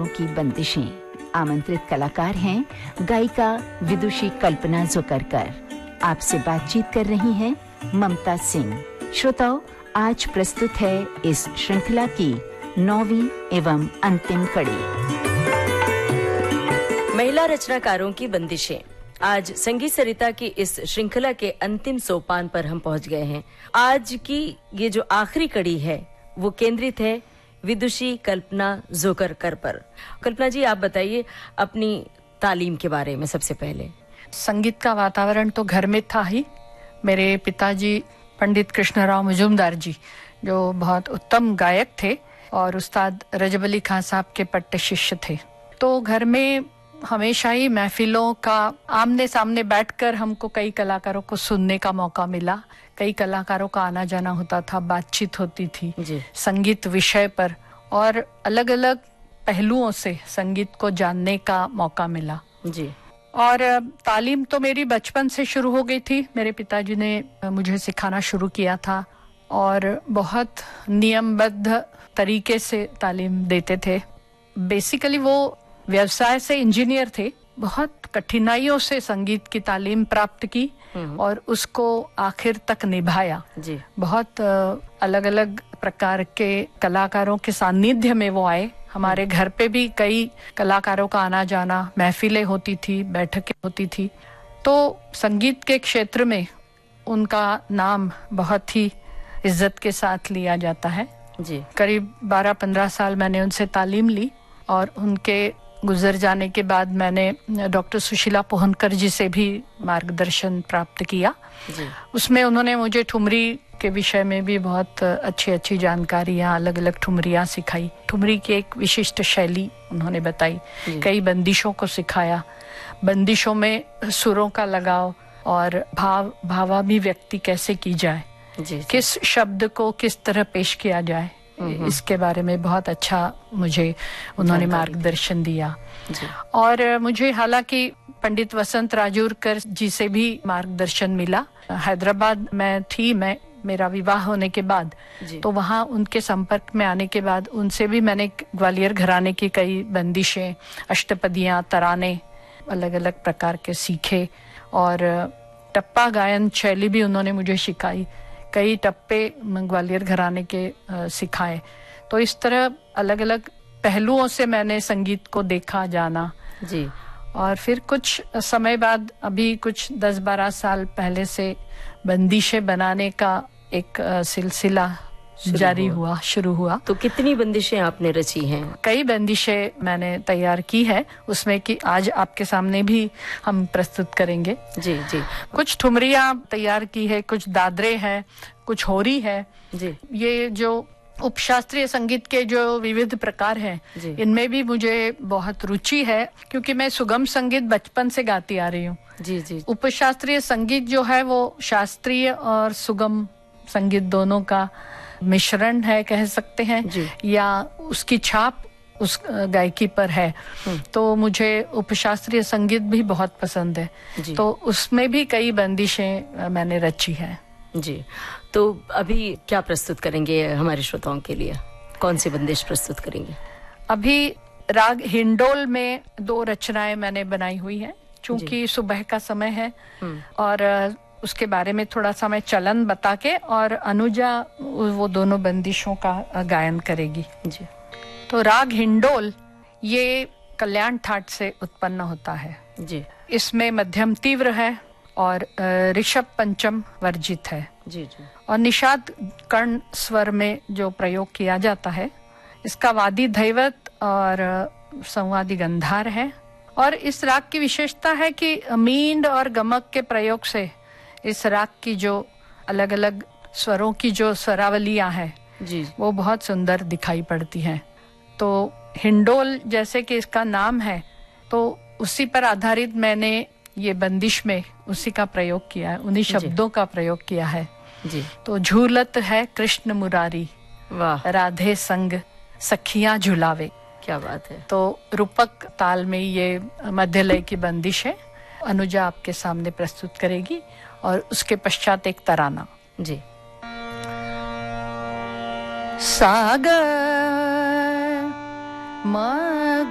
कारों की बंदिशें। आमंत्रित कलाकार हैं गायिका विदुषी कल्पना जोकरकर। आपसे बातचीत कर रही हैं ममता सिंह। श्रोताओं, आज प्रस्तुत है इस श्रृंखला की 9वीं एवं अंतिम कड़ी, महिला रचनाकारों की बंदिशें। आज संगीत सरिता की इस श्रृंखला के अंतिम सोपान पर हम पहुंच गए हैं। आज की ये जो आखिरी कड़ी है वो केंद्रित है विदुषी कल्पना जोकरकर पर। कल्पना जी, आप बताइए अपनी तालीम के बारे में। सबसे पहले संगीत का वातावरण तो घर में था ही। मेरे पिताजी पंडित कृष्णराव मुजुमदार जी, जो बहुत उत्तम गायक थे और उस्ताद रजब अली खान साहब के पट्टे शिष्य थे, तो घर में हमेशा ही महफिलों का आमने सामने बैठकर हमको कई कलाकारों को सुनने का मौका मिला। कई कलाकारों का आना जाना होता था, बातचीत होती थी संगीत विषय पर, और अलग अलग पहलुओं से संगीत को जानने का मौका मिला जी। और तालीम तो मेरी बचपन से शुरू हो गई थी। मेरे पिताजी ने मुझे सिखाना शुरू किया था और बहुत नियमबद्ध तरीके से तालीम देते थे। बेसिकली वो व्यवसाय से इंजीनियर थे। बहुत कठिनाइयों से संगीत की तालीम प्राप्त की और उसको आखिर तक निभाया जी। बहुत अलग अलग प्रकार के कलाकारों के सानिध्य में वो आए। हमारे घर पे भी कई कलाकारों का आना जाना, महफिलें होती थी, बैठकें होती थी। तो संगीत के क्षेत्र में उनका नाम बहुत ही इज्जत के साथ लिया जाता है जी। करीब 12-15 साल मैंने उनसे तालीम ली और उनके गुजर जाने के बाद मैंने डॉक्टर सुशीला पोहनकर जी से भी मार्गदर्शन प्राप्त किया जी। उसमें उन्होंने मुझे ठुमरी के विषय में भी बहुत अच्छी जानकारियां, अलग अलग ठुमरियां सिखाई। ठुमरी की एक विशिष्ट शैली उन्होंने बताई, कई बंदिशों को सिखाया। बंदिशों में सुरों का लगाव और भावाभिव्यक्ति कैसे की जाए जी। किस शब्द को किस तरह पेश किया जाए, इसके बारे में बहुत अच्छा मुझे उन्होंने मार्गदर्शन दिया जी। और मुझे हालांकि पंडित वसंत राजूरकर जी से भी मार्गदर्शन मिला। हैदराबाद में थी मैं, मेरा विवाह होने के बाद, तो वहाँ उनके संपर्क में आने के बाद उनसे भी मैंने ग्वालियर घराने की कई बंदिशें, अष्टपदियां, तराने अलग अलग प्रकार के सीखे और टप्पा गायन शैली भी उन्होंने मुझे सिखाई। कई टप्पे ग्वालियर घराने के सिखाए। तो इस तरह अलग अलग पहलुओं से मैंने संगीत को देखा, जाना जी। और फिर कुछ समय बाद, अभी कुछ 10-12 साल पहले से बंदिशें बनाने का एक सिलसिला शुरू हुआ। तो कितनी बंदिशें आपने रची हैं? कई बंदिशें मैंने तैयार की है, उसमें कि आज आपके सामने भी हम प्रस्तुत करेंगे जी जी। कुछ ठुमरियां तैयार की है, कुछ दादरे हैं, कुछ होरी है जी। ये जो उपशास्त्रीय संगीत के जो विविध प्रकार हैं, इनमें भी मुझे बहुत रुचि है, क्योंकि मैं सुगम संगीत बचपन से गाती आ रही हूँ जी जी। उपशास्त्रीय संगीत जो है वो शास्त्रीय और सुगम संगीत दोनों का मिश्रण है कह सकते हैं, या उसकी छाप उस गायकी पर है। तो मुझे उपशास्त्रीय संगीत भी बहुत पसंद है, तो उसमें भी कई बंदिशें मैंने रची है जी। तो अभी क्या प्रस्तुत करेंगे हमारे श्रोताओं के लिए? कौन सी बंदिश प्रस्तुत करेंगे? अभी राग हिंडोल में 2 रचनाएं मैंने बनाई हुई है। चूंकि सुबह का समय है और उसके बारे में थोड़ा सा मैं चलन बता के, और अनुजा वो दोनों बंदिशों का गायन करेगी जी। तो राग हिंडोल ये कल्याण ठाट से उत्पन्न होता है जी। इसमें मध्यम तीव्र है और ऋषभ पंचम वर्जित है जी जी। और निषाद कर्ण स्वर में जो प्रयोग किया जाता है, इसका वादी धैवत और संवादी गंधार है। और इस राग की विशेषता है कि मींड और गमक के प्रयोग से इस राग की जो अलग अलग स्वरों की जो स्वरावलियां हैं जी, वो बहुत सुंदर दिखाई पड़ती हैं। तो हिंडोल जैसे कि इसका नाम है, तो उसी पर आधारित मैंने ये बंदिश में उसी का प्रयोग किया है, उन्हीं शब्दों का प्रयोग किया है जी। तो झूलत है कृष्ण मुरारी, वाह, राधे संग सखियां झुलावे। क्या बात है। तो रूपक ताल में ये मध्यलय की बंदिश है। अनुजा आपके सामने प्रस्तुत करेगी और उसके पश्चात एक तराना जी। सागर